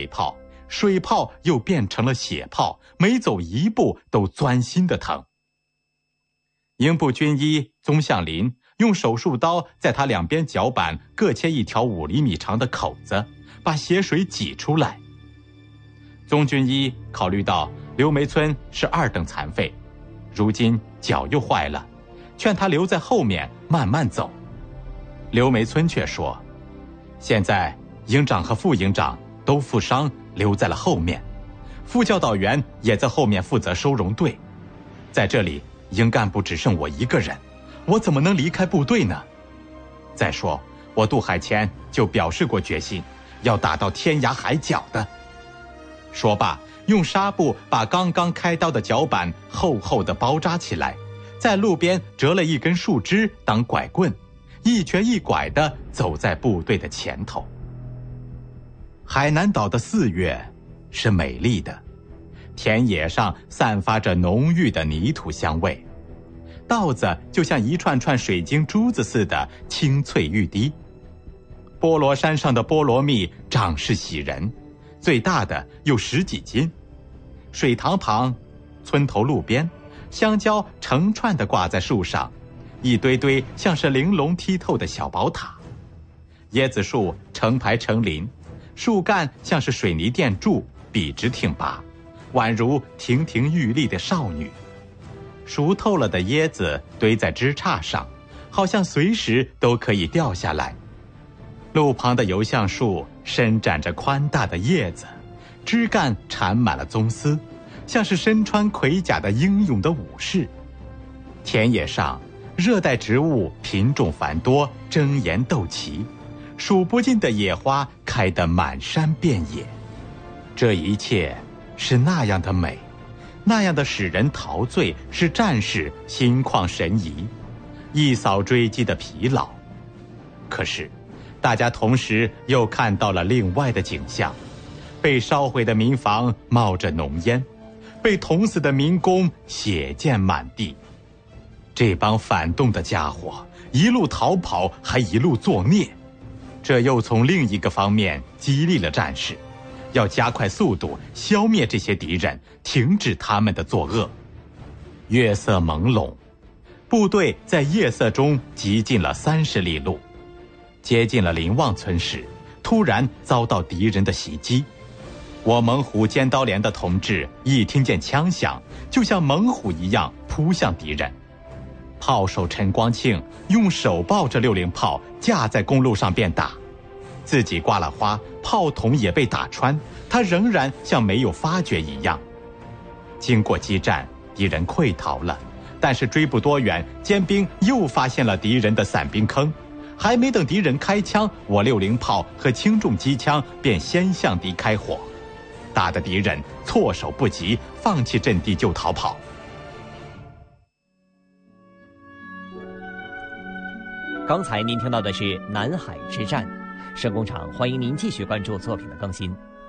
炮，水炮又变成了血炮，每走一步都钻心的疼。营部军医宗向林用手术刀在他两边脚板各切一条5厘米长的口子，把血水挤出来。宗军医考虑到刘梅村是2等残废，如今脚又坏了，劝他留在后面慢慢走。刘梅村却说，现在营长和副营长都负伤，留在了后面，副教导员也在后面负责收容队，在这里营干部只剩我一个人，我怎么能离开部队呢？再说我渡海前就表示过决心，要打到天涯海角的。说罢，用纱布把刚刚开刀的脚板厚厚地包扎起来，在路边折了一根树枝当拐棍，一瘸一拐地走在部队的前头。海南岛的4月是美丽的，田野上散发着浓郁的泥土香味，稻子就像一串串水晶珠子似的清脆欲滴。菠萝山上的菠萝蜜长势喜人，最大的有10几斤。水塘旁，村头路边，香蕉成串地挂在树上，一堆堆像是玲珑剔透的小宝塔。椰子树成排成林，树干像是水泥垫柱，笔直挺拔，宛如亭亭玉立的少女。熟透了的椰子堆在枝杈上，好像随时都可以掉下来。路旁的油橡树伸展着宽大的叶子，枝干缠满了棕丝，像是身穿盔甲的英勇的武士。田野上，热带植物品种繁多，争妍斗奇，数不尽的野花开得满山遍野。这一切是那样的美，那样的使人陶醉，使战士心旷神怡，一扫追击的疲劳。可是大家同时又看到了另外的景象，被烧毁的民房冒着浓烟，被捅死的民工血溅满地。这帮反动的家伙一路逃跑，还一路作孽，这又从另一个方面激励了战士，要加快速度消灭这些敌人，停止他们的作恶。月色朦胧，部队在夜色中急进了30里路，接近了林旺村时，突然遭到敌人的袭击。我猛虎尖刀连的同志一听见枪响，就像猛虎一样扑向敌人。炮手陈光庆用手抱着60炮架在公路上便打，自己挂了花，炮筒也被打穿，他仍然像没有发觉一样。经过激战，敌人溃逃了，但是追不多远，尖兵又发现了敌人的散兵坑，还没等敌人开枪，我60炮和轻重机枪便先向敌开火，打得敌人措手不及，放弃阵地就逃跑。 刚才您听到的是南海之战，声工厂欢迎您继续关注作品的更新。